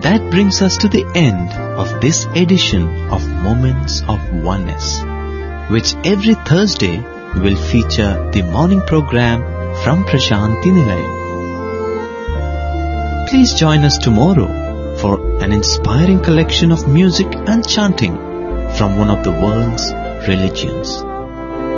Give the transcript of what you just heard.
that brings us to the end of this edition of Moments of Oneness, which every Thursday will feature the morning program from Prashanti Nilayam. Please join us tomorrow for an inspiring collection of music and chanting from one of the world's religions.